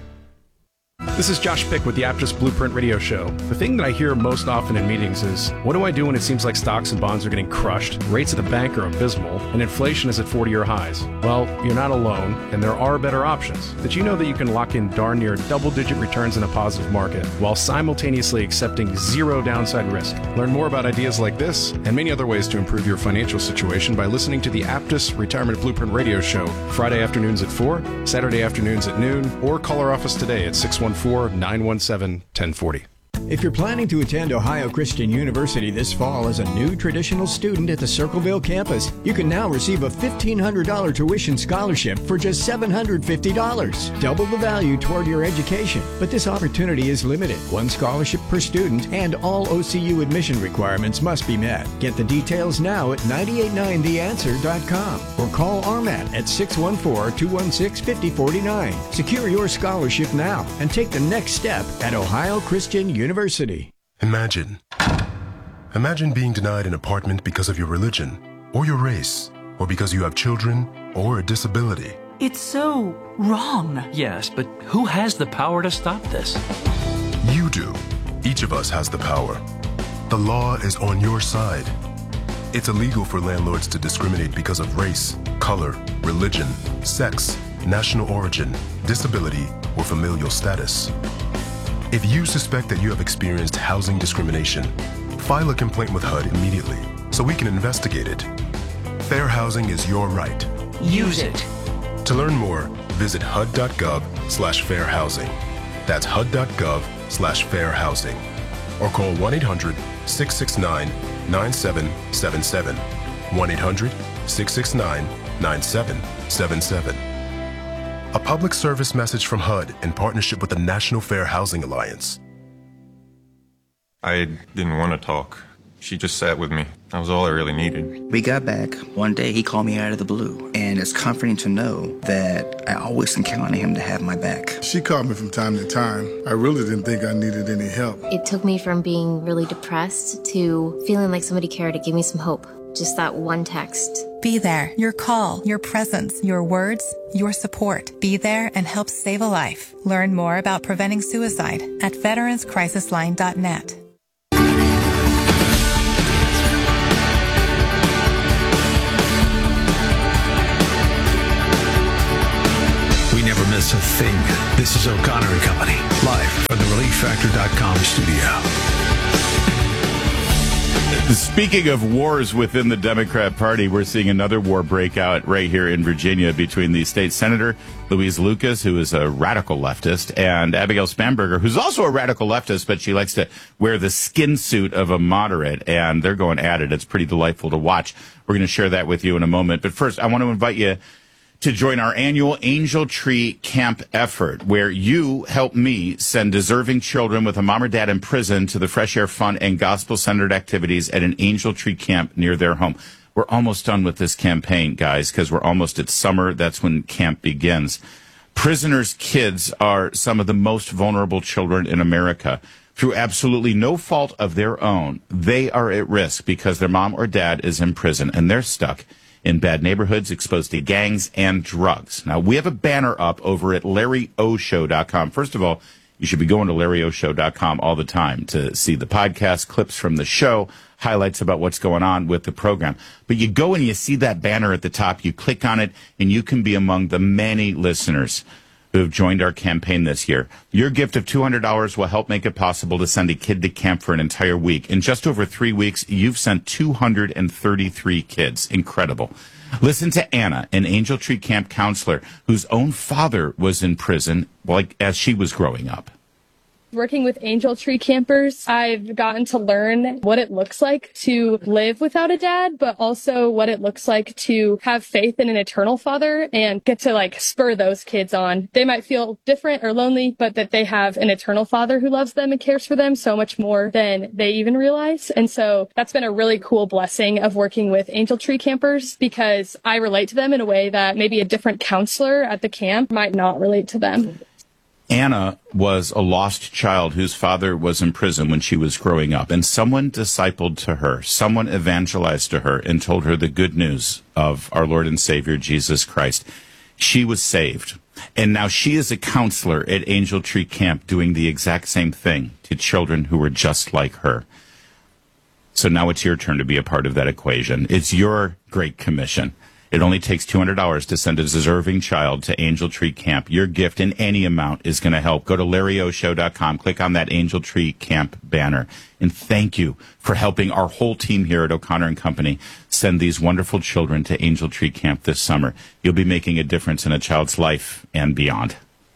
This is Josh Pick with the Aptus Blueprint Radio Show. The thing that I hear most often in meetings is, what do I do when it seems like stocks and bonds are getting crushed, rates at the bank are abysmal, and inflation is at forty-year highs? Well, you're not alone, and there are better options. Did you know that you can lock in darn near double-digit returns in a positive market while simultaneously accepting zero downside risk? Learn more about ideas like this and many other ways to improve your financial situation by listening to the Aptus Retirement Blueprint Radio Show Friday afternoons at four, Saturday afternoons at noon, or call our office today at six one four, nine one seven, one oh four oh. If you're planning to attend Ohio Christian University this fall as a new traditional student at the Circleville campus, you can now receive a fifteen hundred dollars tuition scholarship for just seven hundred fifty dollars. Double the value toward your education. But this opportunity is limited. One scholarship per student, and all O C U admission requirements must be met. Get the details now at nine eight nine the answer dot com or call R M A T at six one four, two one six, five oh four nine. Secure your scholarship now and take the next step at Ohio Christian University. University. Imagine. Imagine being denied an apartment because of your religion, or your race, or because you have children, or a disability. It's so wrong. Yes, but who has the power to stop this? You do. Each of us has the power. The law is on your side. It's illegal for landlords to discriminate because of race, color, religion, sex, national origin, disability, or familial status. If you suspect that you have experienced housing discrimination, file a complaint with H U D immediately so we can investigate it. Fair housing is your right. Use it. To learn more, visit H U D dot gov slash fair housing. That's H U D dot gov slash fair housing. Or call one eight hundred, six six nine, nine seven seven seven. one eight hundred, six six nine, nine seven seven seven. A public service message from H U D in partnership with the National Fair Housing Alliance. I didn't want to talk. She just sat with me. That was all I really needed. We got back. One day he called me out of the blue, and it's comforting to know that I always can count on him to have my back. She called me from time to time. I really didn't think I needed any help. It took me from being really depressed to feeling like somebody cared to give me some hope. Just that one text. Be there. Your call, your presence, your words, your support. Be there and help save a life. Learn more about preventing suicide at veterans crisis line dot net. We never miss a thing. This is O'Connor and Company, live from the relief factor dot com studio. Speaking of wars within the Democrat Party, we're seeing another war break out right here in Virginia between the state senator, Louise Lucas, who is a radical leftist, and Abigail Spanberger, who's also a radical leftist, but she likes to wear the skin suit of a moderate, and they're going at it. It's pretty delightful to watch. We're going to share that with you in a moment. But first, I want to invite you to join our annual Angel Tree Camp effort, where you help me send deserving children with a mom or dad in prison to the fresh air, fun, and gospel-centered activities at an Angel Tree Camp near their home. We're almost done with this campaign, guys, because we're almost at summer. That's when camp begins. Prisoners' kids are some of the most vulnerable children in America. Through absolutely no fault of their own, they are at risk because their mom or dad is in prison, and they're stuck in bad neighborhoods, exposed to gangs and drugs. Now, we have a banner up over at Larry O Show dot com. First of all, you should be going to Larry O Show dot com all the time to see the podcast, clips from the show, highlights about what's going on with the program. But you go and you see that banner at the top, you click on it, and you can be among the many listeners who have joined our campaign this year. Your gift of two hundred dollars will help make it possible to send a kid to camp for an entire week. In just over three weeks, you've sent two hundred thirty-three kids. Incredible. Listen to Anna, an Angel Tree Camp counselor whose own father was in prison like as she was growing up. Working with Angel Tree Campers, I've gotten to learn what it looks like to live without a dad, but also what it looks like to have faith in an eternal father and get to like spur those kids on. They might feel different or lonely, but that they have an eternal father who loves them and cares for them so much more than they even realize. And so that's been a really cool blessing of working with Angel Tree Campers because I relate to them in a way that maybe a different counselor at the camp might not relate to them. Anna was a lost child whose father was in prison when she was growing up, and someone discipled to her, someone evangelized to her and told her the good news of our Lord and Savior, Jesus Christ. She was saved, and now she is a counselor at Angel Tree Camp doing the exact same thing to children who were just like her. So now it's your turn to be a part of that equation. It's your great commission. It only takes two hundred dollars to send a deserving child to Angel Tree Camp. Your gift in any amount is going to help. Go to Larry O Show dot com. Click on that Angel Tree Camp banner. And thank you for helping our whole team here at O'Connor and Company send these wonderful children to Angel Tree Camp this summer. You'll be making a difference in a child's life and beyond.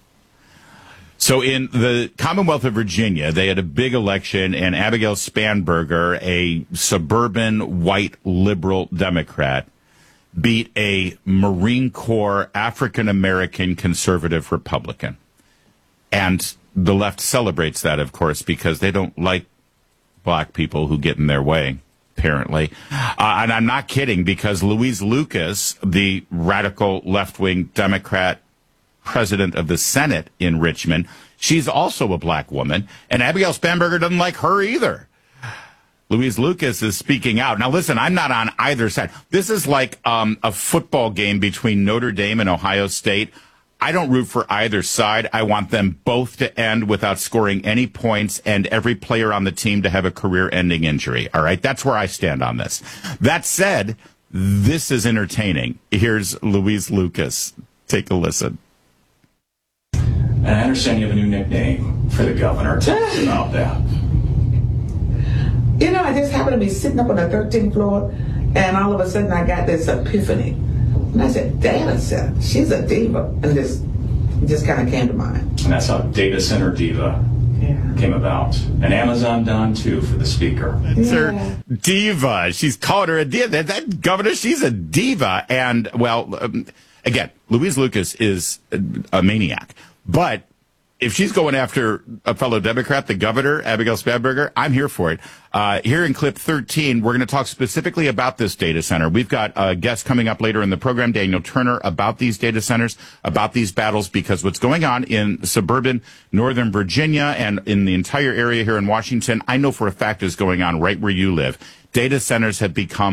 So in the Commonwealth of Virginia, they had a big election, and Abigail Spanberger, a suburban white liberal Democrat, beat a Marine Corps African-American conservative Republican. And the left celebrates that, of course, because they don't like black people who get in their way, apparently. Uh, and I'm not kidding, because Louise Lucas, the radical left-wing Democrat president of the Senate in Richmond, she's also a black woman, and Abigail Spanberger doesn't like her either. Louise Lucas is speaking out. Now, listen, I'm not on either side. This is like um, a football game between Notre Dame and Ohio State. I don't root for either side. I want them both to end without scoring any points and every player on the team to have a career-ending injury. All right? That's where I stand on this. That said, this is entertaining. Here's Louise Lucas. Take a listen. And I understand you have a new nickname for the governor. Tell us about that. You know, I just happened to be sitting up on the thirteenth floor, and all of a sudden I got this epiphany. And I said, Data Center, she's a diva. And this just kind of came to mind. And that's how Data Center Diva yeah. came about. And Amazon Don, too, for the speaker. It's yeah. her diva. She's called her a diva. That, that governor, she's a diva. And, well, um, again, Louise Lucas is a, a maniac. But if she's going after a fellow Democrat, the governor, Abigail Spanberger, I'm here for it. Uh, here in clip thirteen, we're going to talk specifically about this data center. We've got a guest coming up later in the program, Daniel Turner, about these data centers, about these battles, because what's going on in suburban Northern Virginia and in the entire area here in Washington, I know for a fact is going on right where you live. Data centers have become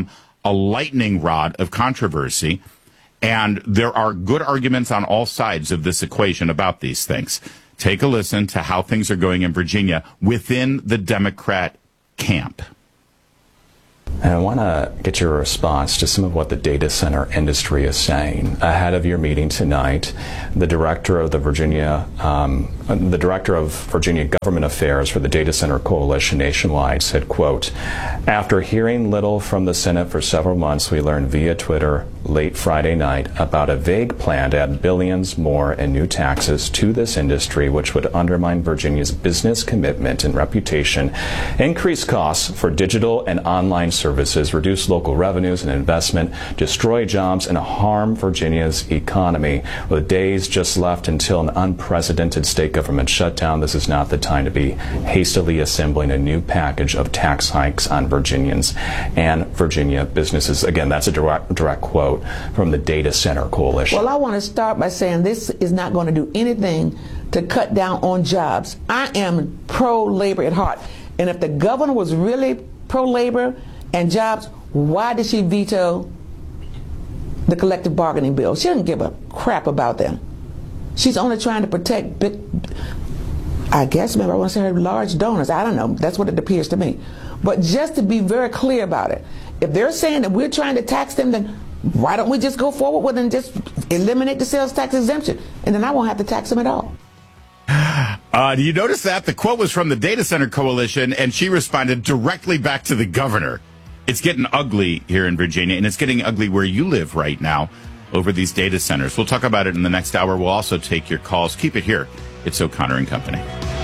a lightning rod of controversy. And there are good arguments on all sides of this equation about these things. Take a listen to how things are going in Virginia within the Democrat camp. And I want to get your response to some of what the data center industry is saying. Ahead of your meeting tonight, the director of the Virginia, um, the director of Virginia Government Affairs for the Data Center Coalition nationwide said, quote, "After hearing little from the Senate for several months, we learned via Twitter late Friday night about a vague plan to add billions more in new taxes to this industry, which would undermine Virginia's business commitment and reputation, increase costs for digital and online services, reduce local revenues and investment, destroy jobs, and harm Virginia's economy. With days just left until an unprecedented state government shutdown, this is not the time to be hastily assembling a new package of tax hikes on Virginians and Virginia businesses." Again, that's a direct, direct quote from the Data Center Coalition. Well, I want to start by saying this is not going to do anything to cut down on jobs. I am pro-labor at heart. And if the governor was really pro-labor and jobs, why did she veto the collective bargaining bill? She doesn't give a crap about them. She's only trying to protect big, I guess, maybe I want to say her large donors. I don't know. That's what it appears to me. But just to be very clear about it, if they're saying that we're trying to tax them, then why don't we just go forward with it and just eliminate the sales tax exemption? And then I won't have to tax them at all. Uh, do you notice that? The quote was from the Data Center Coalition, and she responded directly back to the governor. It's getting ugly here in Virginia, and it's getting ugly where you live right now over these data centers. We'll talk about it in the next hour. We'll also take your calls. Keep it here. It's O'Connor and Company.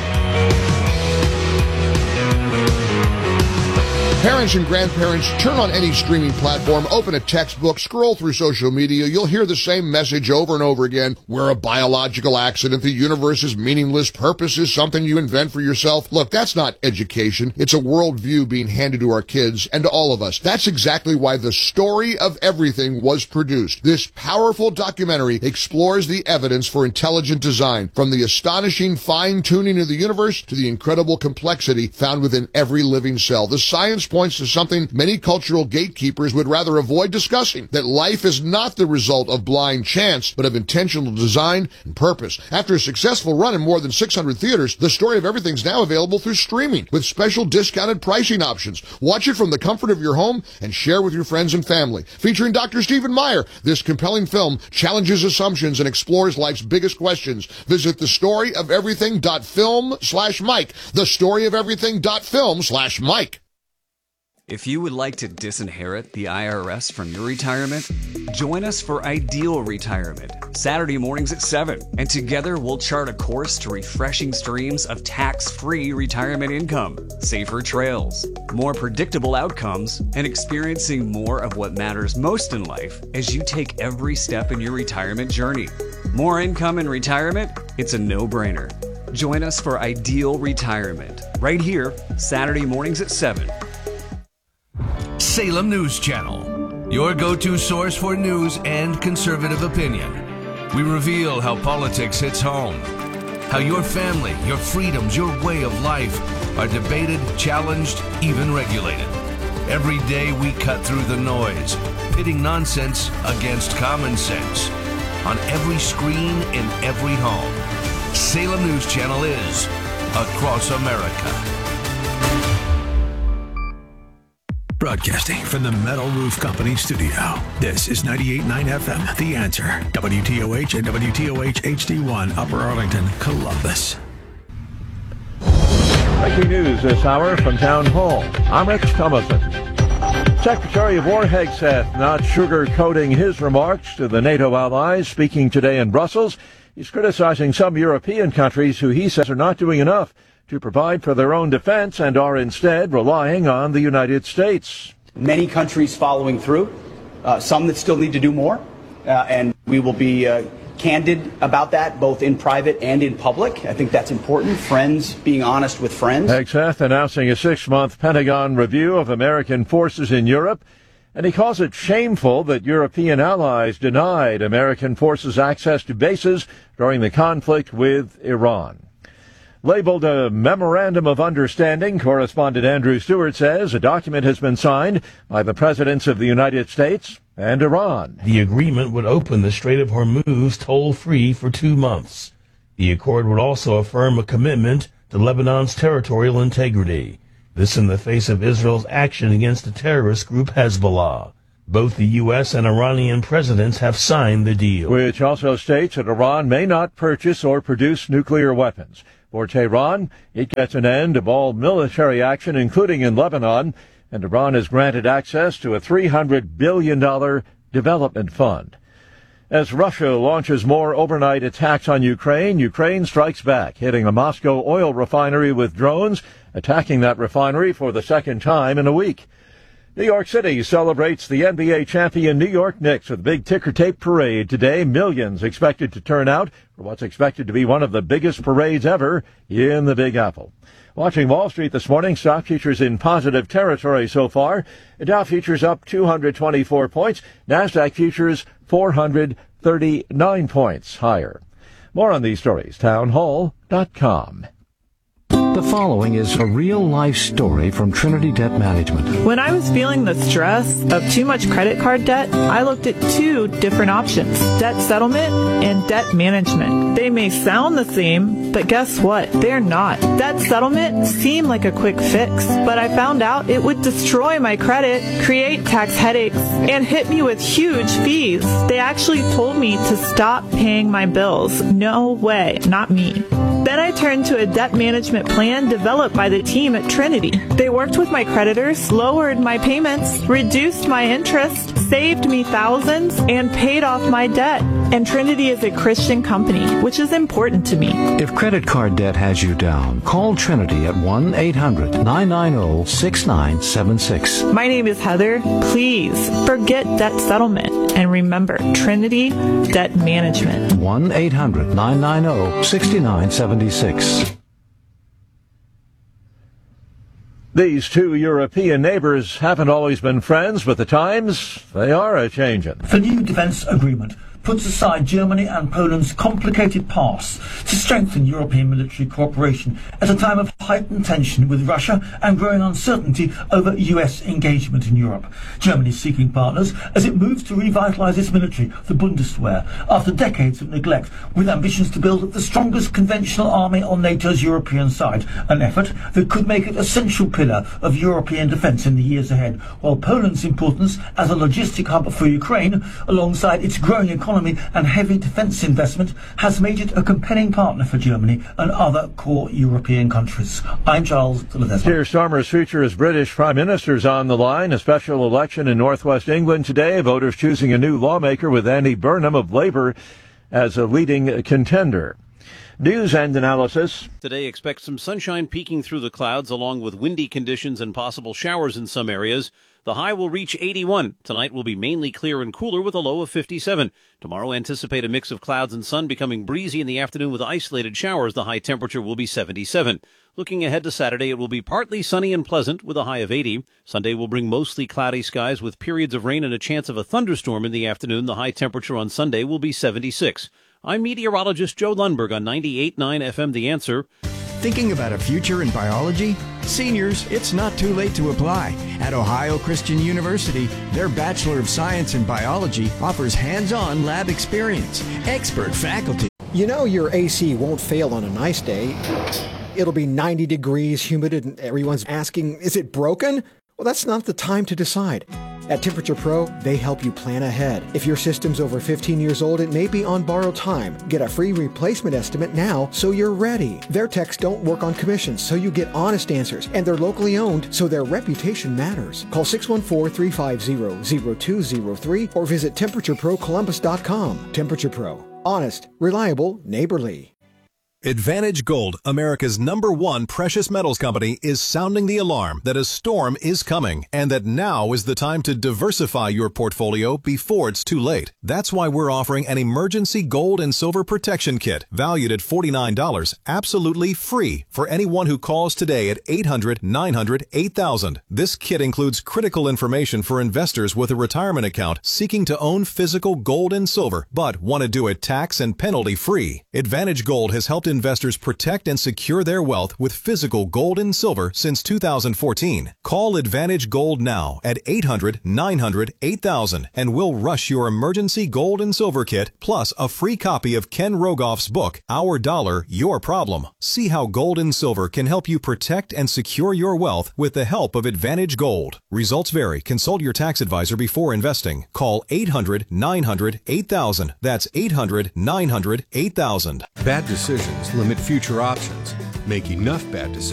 Parents and grandparents, turn on any streaming platform, open a textbook, scroll through social media. You'll hear the same message over and over again. We're a biological accident. The universe is meaningless. Purpose is something you invent for yourself. Look, that's not education. It's a worldview being handed to our kids and to all of us. That's exactly why The Story of Everything was produced. This powerful documentary explores the evidence for intelligent design, from the astonishing fine-tuning of the universe to the incredible complexity found within every living cell. The science points to something many cultural gatekeepers would rather avoid discussing, that life is not the result of blind chance, but of intentional design and purpose. After a successful run in more than six hundred theaters, The Story of Everything is now available through streaming with special discounted pricing options. Watch it from the comfort of your home and share with your friends and family. Featuring Doctor Stephen Meyer, this compelling film challenges assumptions and explores life's biggest questions. Visit thestoryofeverything.film slash Mike. Thestoryofeverything.film slash Mike. If you would like to disinherit the I R S from your retirement, join us for Ideal Retirement, Saturday mornings at seven. And together we'll chart a course to refreshing streams of tax-free retirement income, safer trails, more predictable outcomes, and experiencing more of what matters most in life as you take every step in your retirement journey. More income in retirement? It's a no-brainer. Join us for Ideal Retirement, right here, Saturday mornings at seven. Salem News Channel, your go-to source for news and conservative opinion. We reveal how politics hits home, how your family, your freedoms, your way of life are debated, challenged, even regulated. Every day we cut through the noise, pitting nonsense against common sense. On every screen, in every home, Salem News Channel is across America. Broadcasting from the Metal Roof Company studio. This is ninety-eight point nine F M, The Answer. W T O H and W T O H H D one, Upper Arlington, Columbus. Breaking news this hour from Town Hall. I'm Rich Thomason. Secretary of War Hegseth not sugarcoating his remarks to the NATO allies. Speaking today in Brussels, he's criticizing some European countries who he says are not doing enough to provide for their own defense and are instead relying on the United States. Many countries following through, uh, some that still need to do more, uh, and we will be uh, candid about that, both in private and in public. I think that's important. Friends, being honest with friends. Hegseth announcing a six-month Pentagon review of American forces in Europe, and he calls it shameful that European allies denied American forces access to bases during the conflict with Iran. Labeled a Memorandum of Understanding, correspondent Andrew Stewart says a document has been signed by the presidents of the United States and Iran. The agreement would open the Strait of Hormuz toll-free for two months. The accord would also affirm a commitment to Lebanon's territorial integrity. This in the face of Israel's action against the terrorist group Hezbollah. Both the U S and Iranian presidents have signed the deal. Which also states that Iran may not purchase or produce nuclear weapons. For Tehran, it gets an end of all military action, including in Lebanon, and Iran is granted access to a three hundred billion dollars development fund. As Russia launches more overnight attacks on Ukraine, Ukraine strikes back, hitting a Moscow oil refinery with drones, attacking that refinery for the second time in a week. New York City celebrates the N B A champion New York Knicks with a big ticker tape parade today. Millions expected to turn out for what's expected to be one of the biggest parades ever in the Big Apple. Watching Wall Street this morning, stock futures in positive territory so far. The Dow futures up two hundred twenty-four points. NASDAQ futures four hundred thirty-nine points higher. More on these stories, town hall dot com. The following is a real-life story from Trinity Debt Management. When I was feeling the stress of too much credit card debt, I looked at two different options, debt settlement and debt management. They may sound the same, but guess what? They're not. Debt settlement seemed like a quick fix, but I found out it would destroy my credit, create tax headaches, and hit me with huge fees. They actually told me to stop paying my bills. No way, not me. Then I turned to a debt management plan developed by the team at Trinity. They worked with my creditors, lowered my payments, reduced my interest, saved me thousands, and paid off my debt. And Trinity is a Christian company, which is important to me. If credit card debt has you down, call Trinity at one eight hundred nine nine zero six nine seven six. My name is Heather. Please forget debt settlement and remember Trinity Debt Management. one eight hundred nine nine zero six nine seven six. These two European neighbors haven't always been friends, but the times, they are a-changin'. The new defence agreement puts aside Germany and Poland's complicated past to strengthen European military cooperation at a time of heightened tension with Russia and growing uncertainty over U S engagement in Europe. Germany is seeking partners as it moves to revitalise its military, the Bundeswehr, after decades of neglect, with ambitions to build the strongest conventional army on NATO's European side, an effort that could make it a central pillar of European defence in the years ahead, while Poland's importance as a logistic hub for Ukraine, alongside its growing economy and heavy defence investment, has made it a compelling partner for Germany and other core European countries. I'm Charles de Ledesma. Keir Starmer's future as British Prime Minister's on the line. A special election in northwest England today. Voters choosing a new lawmaker with Andy Burnham of Labour as a leading contender. News and analysis. Today, expect some sunshine peeking through the clouds along with windy conditions and possible showers in some areas. The high will reach eighty-one. Tonight will be mainly clear and cooler with a low of fifty-seven. Tomorrow, anticipate a mix of clouds and sun becoming breezy in the afternoon with isolated showers. The high temperature will be seventy-seven. Looking ahead to Saturday, it will be partly sunny and pleasant with a high of eighty. Sunday will bring mostly cloudy skies with periods of rain and a chance of a thunderstorm in the afternoon. The high temperature on Sunday will be seventy-six. I'm meteorologist Joe Lundberg on ninety-eight point nine F M The Answer. Thinking about a future in biology? Seniors, it's not too late to apply. At Ohio Christian University, their Bachelor of Science in Biology offers hands-on lab experience, expert faculty. You know your A C won't fail on a nice day. It'll be ninety degrees, humid, and everyone's asking, is it broken? Well, that's not the time to decide. At Temperature Pro, they help you plan ahead. If your system's over fifteen years old, it may be on borrowed time. Get a free replacement estimate now so you're ready. Their techs don't work on commissions, so you get honest answers. And they're locally owned, so their reputation matters. Call six one four, three five zero, zero two zero three or visit temperature pro columbus dot com. Temperature Pro. Honest, reliable, neighborly. Advantage Gold, America's number one precious metals company, is sounding the alarm that a storm is coming and that now is the time to diversify your portfolio before it's too late. That's why we're offering an emergency gold and silver protection kit valued at forty-nine dollars, absolutely free for anyone who calls today at eight hundred, nine hundred, eight thousand. This kit includes critical information for investors with a retirement account seeking to own physical gold and silver but want to do it tax and penalty free. Advantage Gold has helped investors protect and secure their wealth with physical gold and silver since two thousand fourteen. Call Advantage Gold now at eight hundred, nine hundred, eight thousand and we'll rush your emergency gold and silver kit plus a free copy of Ken Rogoff's book, Our Dollar, Your Problem. See how gold and silver can help you protect and secure your wealth with the help of Advantage Gold. Results vary. Consult your tax advisor before investing. Call eight hundred, nine hundred, eight thousand. That's eight hundred, nine hundred, eight thousand. Bad decisions limit future options. Make enough bad decisions